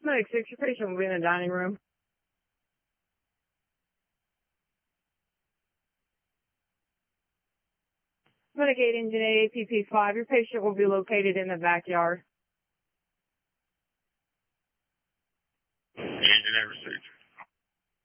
Medic 6, your patient will be in the dining room. Medic 8, Engine 8, APP 5, your patient will be located in the backyard. Engine 8, 6.